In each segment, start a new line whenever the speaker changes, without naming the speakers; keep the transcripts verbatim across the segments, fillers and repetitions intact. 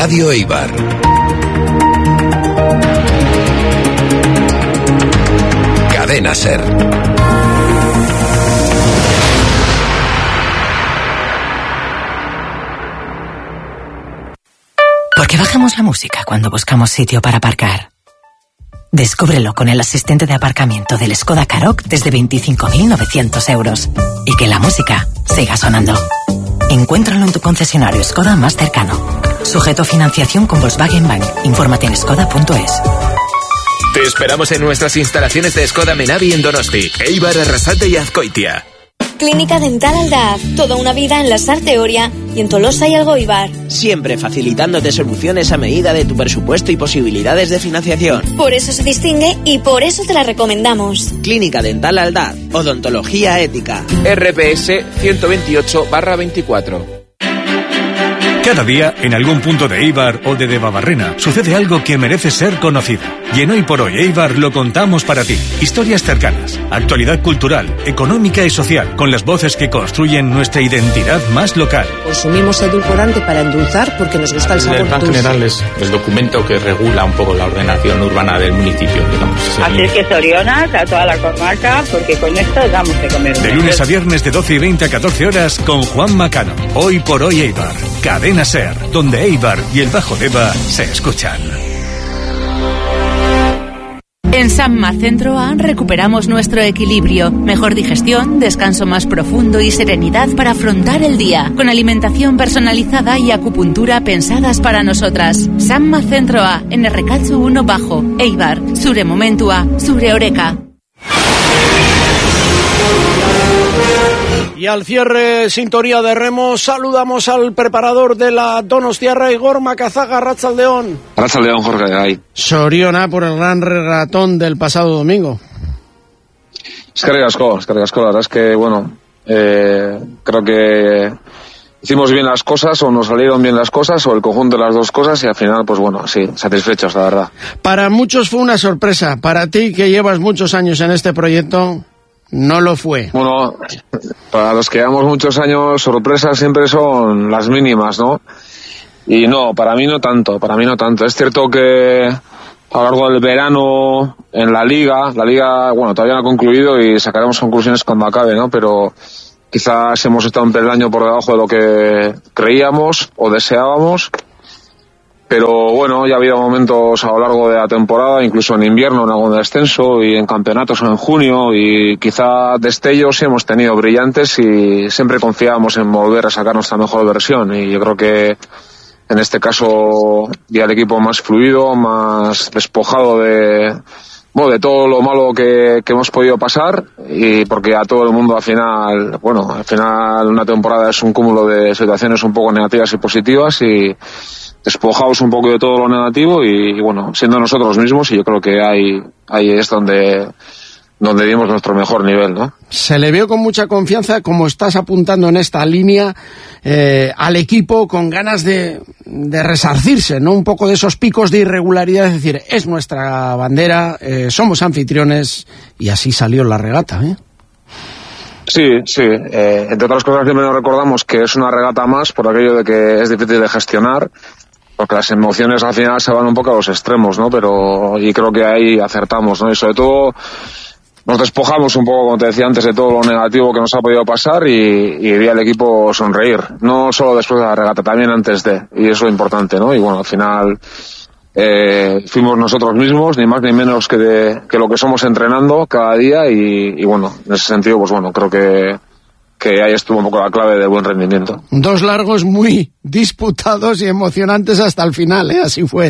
Radio Eibar. Cadena SER.
¿Por qué bajamos la música cuando buscamos sitio para aparcar? Descúbrelo con el asistente de aparcamiento del Skoda Karoq desde veinticinco mil novecientos euros. Y que la música siga sonando. Encuéntralo en tu concesionario Skoda más cercano. Sujeto a financiación con Volkswagen Bank. Infórmate en skoda punto es.
Te esperamos en nuestras instalaciones de Skoda Menavi en Donosti, Eibar, Arrasate y Azkoitia.
Clínica Dental Aldaz, toda una vida en la Sarthe Oria y en Tolosa y Algoibar.
Siempre facilitándote soluciones a medida de tu presupuesto y posibilidades de financiación.
Por eso se distingue y por eso te la recomendamos.
Clínica Dental Aldaz, odontología ética.
R P S ciento veintiocho barra veinticuatro.
Cada día, en algún punto de Eibar o de Debabarrena, sucede algo que merece ser conocido. Y en Hoy por Hoy Eibar lo contamos para ti. Historias cercanas, actualidad cultural, económica y social, con las voces que construyen nuestra identidad más local.
Consumimos edulcorante para endulzar porque nos gusta el sabor.
El plan
dulce.
general es el documento que regula un poco la ordenación urbana del municipio, digamos.
Así es que Sorionas, a toda la comarca, porque con esto damos de comer.
De lunes a viernes de doce y veinte a catorce horas con Juan Macano. Hoy por Hoy Eibar. Cadena SER, donde Eibar y el Bajo Deba se escuchan.
En Samma Centro A recuperamos nuestro equilibrio, mejor digestión, descanso más profundo y serenidad para afrontar el día, con alimentación personalizada y acupuntura pensadas para nosotras. Samma Centro A, en Errekatzu uno Bajo, Eibar, zure momentua, zure oreka.
Y al cierre, sintonía de remo, saludamos al preparador de la Donostiarra, Igor Macazaga. Arratsaldeon.
Arratsaldeon, Jorge. Ahí.
Soriona por el gran regatón del pasado domingo.
Eskerrik asko, eskerrik asko. La verdad es que, bueno, eh, creo que hicimos bien las cosas, o nos salieron bien las cosas, o el conjunto de las dos cosas, y al final, pues bueno, sí, satisfechos, la verdad.
Para muchos fue una sorpresa. Para ti, que llevas muchos años en este proyecto, no lo fue.
Bueno, para los que llevamos muchos años, sorpresas siempre son las mínimas, ¿no? Y no, para mí no tanto, para mí no tanto. Es cierto que a lo largo del verano en la Liga, la Liga, bueno, todavía no ha concluido y sacaremos conclusiones cuando acabe, ¿no? Pero quizás hemos estado un peldaño por debajo de lo que creíamos o deseábamos. Pero bueno, ya ha habido momentos a lo largo de la temporada, incluso en invierno, en algún descenso y en campeonatos en junio, y quizá destellos hemos tenido brillantes y siempre confiábamos en volver a sacar nuestra mejor versión. Y yo creo que en este caso ya el equipo más fluido, más despojado de, bueno, de todo lo malo que, que hemos podido pasar, y porque a todo el mundo al final, bueno, al final una temporada es un cúmulo de situaciones un poco negativas y positivas, y despojados un poco de todo lo negativo y, y bueno, siendo nosotros mismos, y yo creo que ahí, ahí es donde, donde dimos nuestro mejor nivel, ¿no?
Se le vio con mucha confianza, como estás apuntando en esta línea, eh, al equipo con ganas de, de resarcirse, ¿no? Un poco de esos picos de irregularidad, es decir, es nuestra bandera, eh, somos anfitriones, y así salió la regata, ¿eh?
Sí, sí. Eh, entre otras cosas, siempre nos recordamos que es una regata más por aquello de que es difícil de gestionar, porque las emociones al final se van un poco a los extremos, ¿no? Pero, y creo que ahí acertamos, ¿no? Y sobre todo nos despojamos un poco, como te decía antes, de todo lo negativo que nos ha podido pasar, y, y vi al equipo sonreír. No solo después de la regata, también antes de, y eso es lo importante, ¿no? Y bueno, al final eh, fuimos nosotros mismos, ni más ni menos que, de, que lo que somos entrenando cada día, y, y bueno, en ese sentido, pues bueno, creo que que ahí estuvo un poco la clave del buen rendimiento.
Dos largos muy disputados y emocionantes hasta el final, ¿eh? Así fue.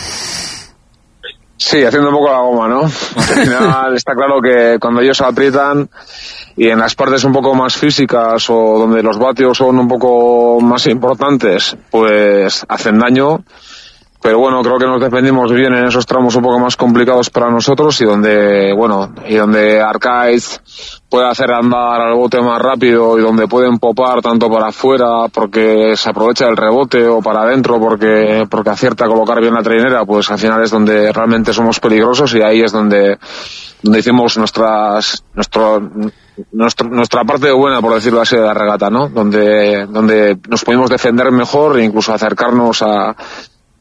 Sí, haciendo un poco la goma, ¿no? Al final está claro que cuando ellos aprietan, y en las partes un poco más físicas o donde los vatios son un poco más importantes, pues hacen daño. Pero bueno, creo que nos defendimos bien en esos tramos un poco más complicados para nosotros, y donde, bueno, y donde Arcaiz puede hacer andar al bote más rápido, y donde pueden popar tanto para afuera porque se aprovecha del rebote, o para adentro porque, porque acierta a colocar bien la trainera, pues al final es donde realmente somos peligrosos, y ahí es donde, donde hicimos nuestras, nuestro, nuestro, nuestra parte buena, por decirlo así, de la regata, ¿no? Donde, donde nos pudimos defender mejor e incluso acercarnos a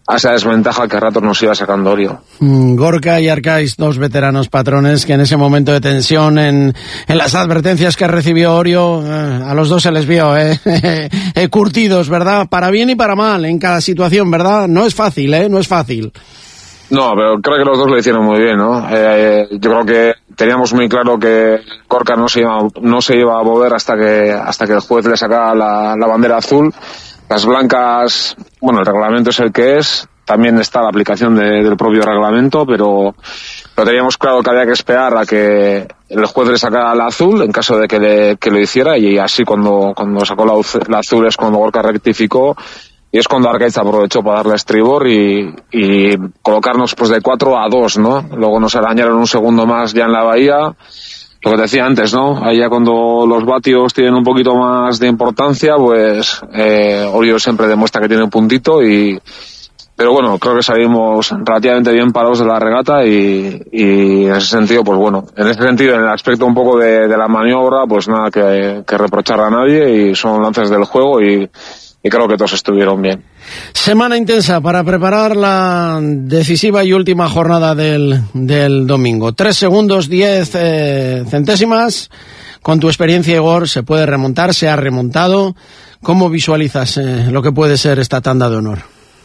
a esa desventaja que a ratos nos iba sacando Orio.
Mm, Gorka y Arcais, dos veteranos patrones que en ese momento de tensión, en, en las advertencias que recibió Orio, eh, a los dos se les vio eh, eh, curtidos, ¿verdad? Para bien y para mal en cada situación, ¿verdad? No es fácil, ¿eh? No es fácil.
No, pero creo que los dos lo hicieron muy bien, ¿no? Eh, yo creo que teníamos muy claro que Gorka no se iba, no se iba a mover hasta que hasta que el juez le sacara la, la bandera azul. Las blancas, bueno, el reglamento es el que es, también está la aplicación de, del propio reglamento, pero, pero teníamos claro que había que esperar a que el juez le sacara la azul en caso de que, le, que lo hiciera, y así cuando, cuando sacó la, la azul es cuando Gorka rectificó, y es cuando Arcaiz aprovechó para darle estribor y, y colocarnos pues de cuatro a dos, ¿no? Luego nos arañaron un segundo más ya en la bahía. Lo que te decía antes, ¿no? Ahí ya cuando los vatios tienen un poquito más de importancia, pues eh, Orio siempre demuestra que tiene un puntito y... Pero bueno, creo que salimos relativamente bien parados de la regata y, y en ese sentido, pues bueno, en ese sentido, en el aspecto un poco de, de la maniobra, pues nada que, que reprochar a nadie y son lances del juego y... y creo que todos estuvieron bien.
Semana intensa para preparar la decisiva y última jornada del, del domingo. Tres segundos, diez eh, centésimas. Con tu experiencia, Igor, ¿se puede remontar? ¿Se ha remontado? ¿Cómo visualizas eh, lo que puede ser esta tanda de honor?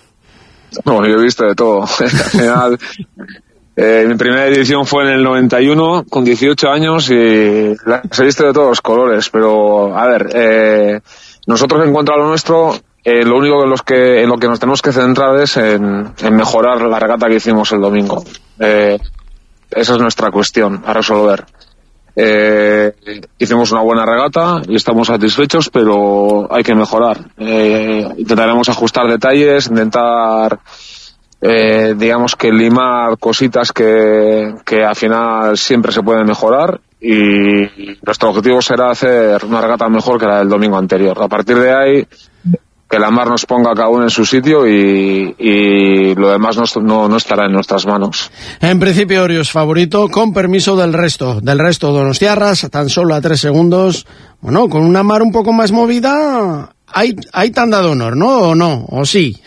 Bueno, yo he visto de todo. Al final, eh, mi primera edición fue en el noventa y uno, con dieciocho años, y las he visto de todos los colores. Pero, a ver... Eh, nosotros en cuanto a lo nuestro, eh, lo único en, los que, en lo que nos tenemos que centrar es en, en mejorar la regata que hicimos el domingo. Eh, esa es nuestra cuestión a resolver. Eh, hicimos una buena regata y estamos satisfechos, pero hay que mejorar. Eh, intentaremos ajustar detalles, intentar, eh, digamos que limar cositas que, que al final siempre se pueden mejorar. Y nuestro objetivo será hacer una regata mejor que la del domingo anterior. A partir de ahí, que la mar nos ponga cada uno en su sitio y, y lo demás no, no, no estará en nuestras manos.
En principio, Orio es favorito, con permiso del resto. Del resto, donostiarras, tan solo a tres segundos. Bueno, con una mar un poco más movida, hay, hay tanda de honor, ¿no? ¿O no? ¿O sí?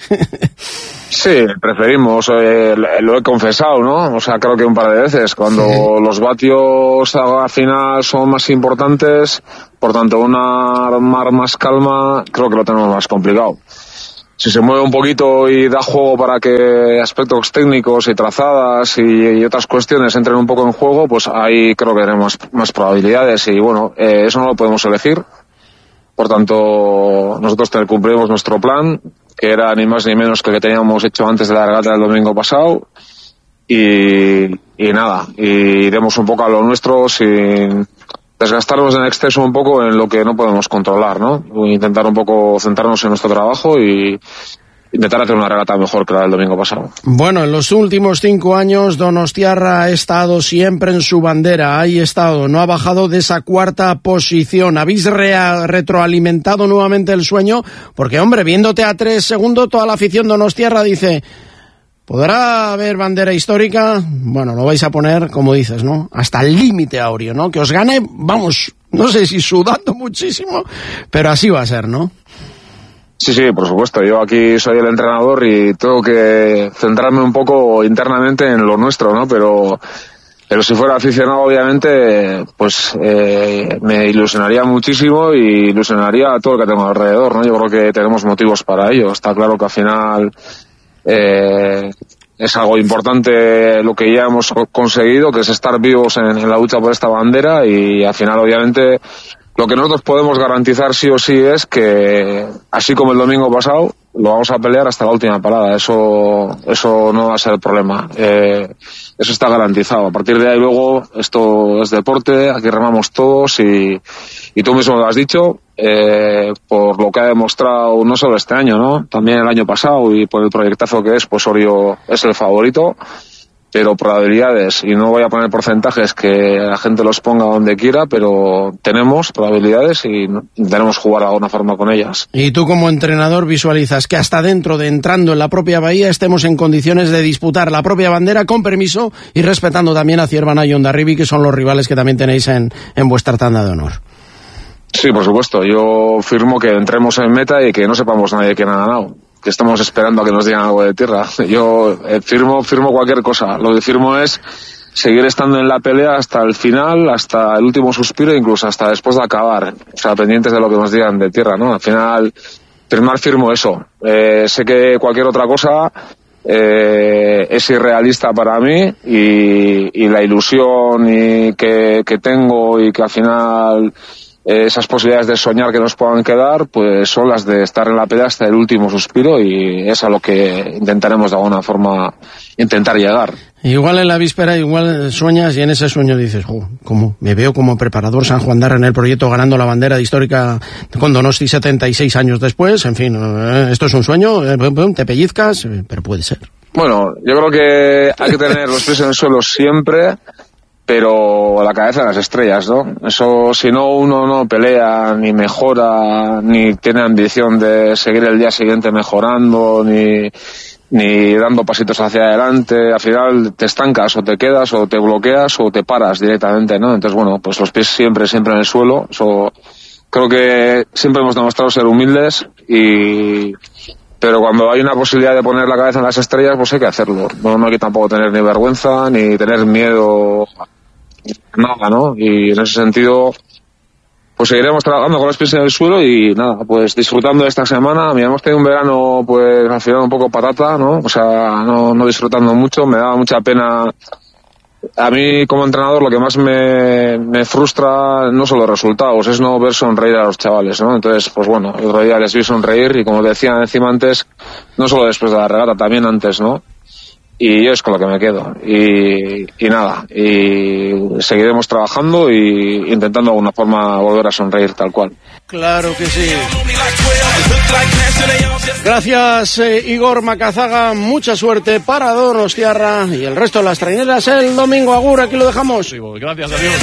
Sí, preferimos, eh, lo he confesado, ¿no? O sea, creo que un par de veces, cuando sí. Los vatios al final son más importantes, por tanto una mar más calma, creo que lo tenemos más complicado. Si se mueve un poquito y da juego para que aspectos técnicos y trazadas y, y otras cuestiones entren un poco en juego, pues ahí creo que tenemos más probabilidades y bueno, eh, eso no lo podemos elegir. Por tanto, nosotros cumplimos nuestro plan, que era ni más ni menos que el que teníamos hecho antes de la regata del domingo pasado, y, y nada, y iremos un poco a lo nuestro sin desgastarnos en exceso un poco en lo que no podemos controlar, ¿no? Intentar un poco centrarnos en nuestro trabajo y intentar hacer una regata mejor que la del domingo pasado.
Bueno, en los últimos cinco años Donostiarra ha estado siempre en su bandera, ahí ha estado, no ha bajado de esa cuarta posición. ¿Habéis re- retroalimentado nuevamente el sueño? Porque, hombre, viéndote a tres segundos, toda la afición Donostiarra dice, ¿podrá haber bandera histórica? Bueno, lo vais a poner, como dices, ¿no? Hasta el límite, Aureo, ¿no? Que os gane, vamos, no sé si sudando muchísimo, pero así va a ser, ¿no?
Sí, sí, por supuesto. Yo aquí soy el entrenador y tengo que centrarme un poco internamente en lo nuestro, ¿no? Pero, pero si fuera aficionado, obviamente, pues eh, me ilusionaría muchísimo y ilusionaría a todo lo que tengo alrededor, ¿no? Yo creo que tenemos motivos para ello. Está claro que al final eh, es algo importante lo que ya hemos conseguido, que es estar vivos en, en la lucha por esta bandera y al final, obviamente, lo que nosotros podemos garantizar sí o sí es que, así como el domingo pasado, lo vamos a pelear hasta la última parada. Eso eso no va a ser el problema. Eh, eso está garantizado. A partir de ahí luego, esto es deporte, aquí remamos todos y, y tú mismo lo has dicho, eh, por lo que ha demostrado no solo este año, ¿no? También el año pasado y por el proyectazo que es, pues Orio es el favorito. Pero probabilidades, y no voy a poner porcentajes que la gente los ponga donde quiera, pero tenemos probabilidades y tenemos que jugar de alguna forma con ellas.
Y tú como entrenador visualizas que hasta dentro de entrando en la propia bahía estemos en condiciones de disputar la propia bandera con permiso y respetando también a Ciervana y Hondarribia, que son los rivales que también tenéis en, en vuestra tanda de honor.
Sí, por supuesto. Yo firmo que entremos en meta y que no sepamos nadie quién ha ganado. que estamos esperando a que nos digan algo de tierra. Yo eh, firmo, firmo cualquier cosa. Lo que firmo es seguir estando en la pelea hasta el final, hasta el último suspiro, incluso hasta después de acabar. O sea, pendientes de lo que nos digan de tierra, ¿no? Al final, firmar, firmo eso. Eh, sé que cualquier otra cosa eh, es irrealista para mí y, y la ilusión y que, que tengo y que al final eh, esas posibilidades de soñar que nos puedan quedar, pues son las de estar en la pelea hasta el último suspiro y es a lo que intentaremos de alguna forma intentar llegar.
Igual en la víspera, igual sueñas y en ese sueño dices, oh, ¿cómo? Me veo como preparador San Juan Darra en el proyecto ganando la bandera histórica con Donosti setenta y seis años después. En fin, eh, esto es un sueño, eh, te pellizcas, eh, pero puede ser.
Bueno, yo creo que hay que tener los pies en el suelo siempre, pero la cabeza en las estrellas, ¿no? Eso, si no, uno no pelea, ni mejora, ni tiene ambición de seguir el día siguiente mejorando, ni... ni dando pasitos hacia adelante, al final te estancas o te quedas o te bloqueas o te paras directamente, ¿no? Entonces, bueno, pues los pies siempre, siempre en el suelo. Eso, creo que siempre hemos demostrado ser humildes y... pero cuando hay una posibilidad de poner la cabeza en las estrellas, pues hay que hacerlo. No, no hay que tampoco tener ni vergüenza ni tener miedo a nada, ¿no? Y en ese sentido, pues seguiremos trabajando con los pies en el suelo y nada, pues disfrutando de esta semana. Mira, hemos tenido un verano, pues al final un poco patata, ¿no? O sea, no, no disfrutando mucho, me daba mucha pena. A mí como entrenador lo que más me, me frustra no son los resultados, es no ver sonreír a los chavales, ¿no? Entonces, pues bueno, el otro día les vi sonreír y como decía encima antes, no solo después de la regata, también antes, ¿no? Y yo es con lo que me quedo. Y, y nada, y seguiremos trabajando y intentando de alguna forma volver a sonreír tal cual.
Claro que sí. Gracias, eh, Igor Macazaga. Mucha suerte para Donostiarra y el resto de las traineras el domingo. Agur, aquí lo dejamos.
Gracias, adiós.